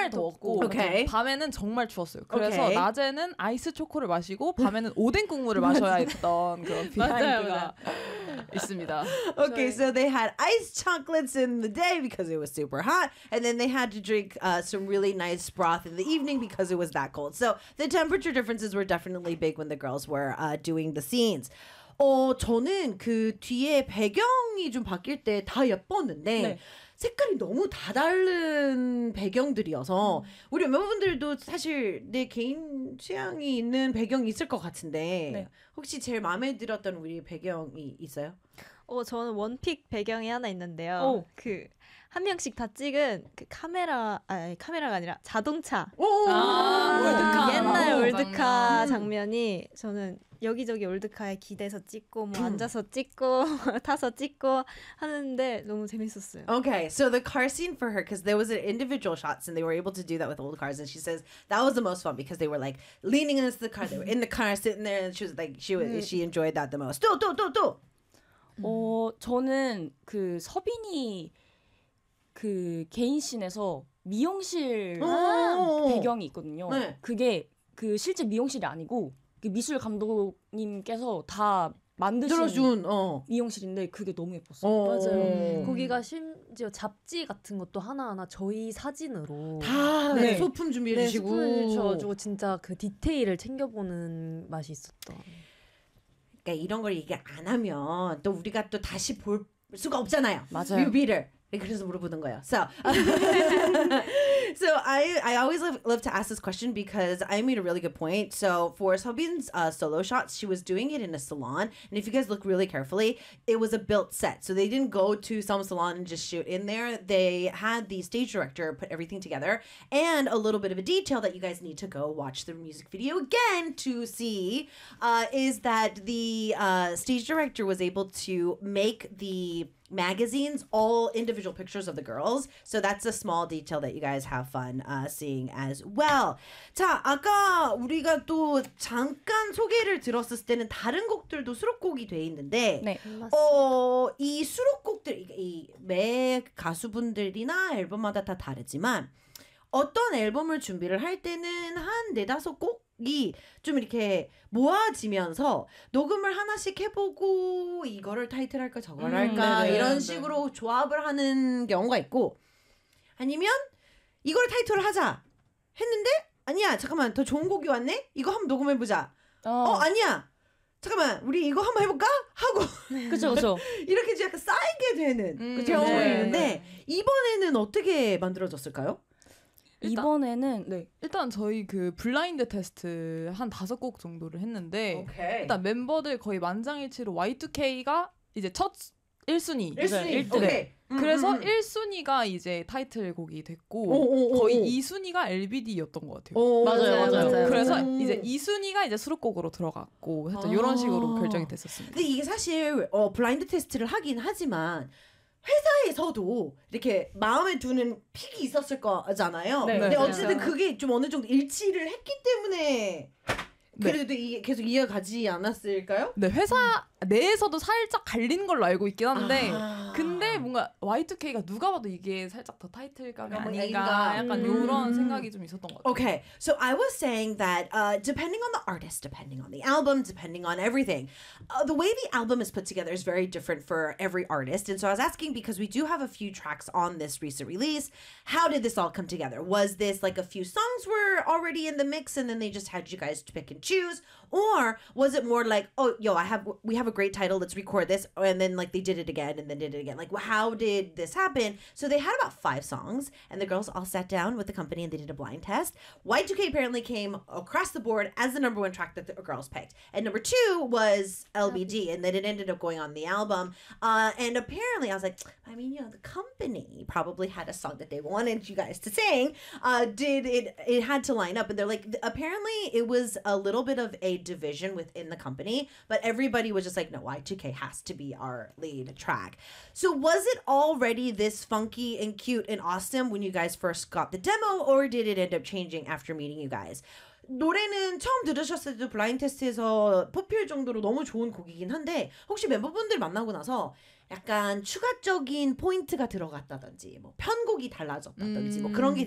더웠고 okay. 밤에는 정말 추웠어요. 그래서 okay. 낮에는 아이스 초코를 마시고 밤에는 오뎅 국물을 마셔야 했던 그런 비하인드가 있습니다. Okay, so they had iced chocolates in the day because it was super hot, and then they had to drink some really nice broth in the evening because it was that cold. So the temperature differences were definitely big when the girls were doing the scenes. 저는 그 뒤에 배경이 좀 바뀔 때 다 예뻤는데 네. 색깔이 너무 다 다른 배경들이어서 우리 멤버분들도 사실 내 개인 취향이 있는 배경이 있을 것 같은데 네. 혹시 제일 마음에 들었던 우리 배경이 있어요? 저는 원픽 배경이 하나 있는데요. 오. 그 한 명씩 다 찍은 그 카메라가 아니라 자동차. 올드카. 옛날 오, 올드카 장면이 저는 여기저기 올드카에 기대서 찍고 뭐 앉아서 찍고 타서 찍고 하는데 너무 재밌었어요. Okay, so the car scene for her, because there was an individual shots and they were able to do that with old cars, and she says that was the most fun because they were like leaning against the car, they were in the car sitting there, and she was like she enjoyed that the most. 또. 저는 그 서빈이 그 개인 씬에서 미용실 배경이 있거든요. 네. 그게 그 실제 미용실이 아니고 그 미술 감독님께서 다 만드신 들어준 미용실인데 그게 너무 예뻤어요. 맞아요. 거기가 심지어 잡지 같은 것도 하나하나 저희 사진으로 다 네. 소품 준비해 네, 주시고 스푼을 주셔가지고 진짜 그 디테일을 챙겨보는 맛이 있었던. 그러니까 이런 걸 얘기 안 하면 또 우리가 또 다시 볼 수가 없잖아요. 맞아요. 뮤비를. 그래서 물어보는 거예요. So, so I always love to ask this question because I made a really good point. So for Sobin's solo shots, she was doing it in a salon. And if you guys look really carefully, it was a built set. So they didn't go to some salon and just shoot in there. They had the stage director put everything together. And a little bit of a detail that you guys need to go watch the music video again to see is that the stage director was able to make the magazines all individual pictures of the girls. So that's a small detail that you guys have fun seeing as well. 자, 아까 우리가 또 잠깐 소개를 들었을 때는 다른 곡들도 수록곡이 돼 있는데 네. 이 수록곡들 이 매 가수분들이나 앨범마다 다 다르지만 어떤 앨범을 준비를 할 때는 한 4-5곡이 좀 이렇게 모아지면서 녹음을 하나씩 해보고 이거를 타이틀 할까 저걸 할까 네네. 이런 식으로 조합을 하는 경우가 있고 아니면 이걸 타이틀을 하자 했는데 아니야 잠깐만 더 좋은 곡이 왔네? 이거 한번 녹음해보자. 아니야 잠깐만 우리 이거 한번 해볼까? 하고 그죠. 이렇게 좀 약간 쌓이게 되는 경우가 네. 있는데 이번에는 어떻게 만들어졌을까요? 이번에는 네. 일단 저희 그 블라인드 테스트 한 5곡 정도를 했는데 오케이. 일단 멤버들 거의 만장일치로 Y2K가 이제 첫 1순위. 1순위. 네. 오케이. 그래서 1순위가 이제 타이틀곡이 됐고 오. 거의 2순위가 LBD였던 것 같아요. 맞아요. 그래서 이제 2순위가 이제 수록곡으로 들어갔고 살짝 이런 식으로 결정이 됐었습니다. 근데 이게 사실 블라인드 테스트를 하긴 하지만 회사에서도 이렇게 마음에 두는 픽이 있었을 거잖아요. 네, 근데 맞아요. 어쨌든 그게 좀 어느 정도 일치를 했기 때문에 그래도 이게 계속 이어가지 않았을까요? 네, 회사 내에서도 살짝 갈리는 걸로 알고 있긴 한데 아. 근데 뭔가 Y2K가 누가 봐도 이게 살짝 더 타이틀감이 아닌가. 아닌가 약간 요런 생각이 좀 있었던 것 같아요. Okay, so I was saying that depending on the artist, depending on the album, depending on everything, the way the album is put together is very different for every artist. And so I was asking because we do have a few tracks on this recent release. How did this all come together? Was this like a few songs were already in the mix and then they just had you guys to pick and choose? Or was it more like, oh, we have a great title, let's record this, and then like they did it again and then did it again? Like, how did this happen? So they had about 5 songs, and the girls all sat down with the company and they did a blind test. Y2K apparently came across the board as the number 1 track that the girls picked, and number 2 was LBD, and then it ended up going on the album. And apparently, I was like, I mean, the company probably had a song that they wanted you guys to sing. It had to line up, and they're like, apparently it was a little bit of a division within the company, but everybody was just like, no, Y2K has to be our lead track. So was it already this funky and cute and awesome when you guys first got the demo, or did it end up changing after meeting you guys? 노래는 처음 들으셨을 때 블라인드 테스트에서 뽑힐 정도로 너무 좋은 곡이긴 한데 혹시 멤버분들 만나고 나서 약간 추가적인 포인트가 들어갔다든지 뭐 편곡이 달라졌다든지 뭐 그런 게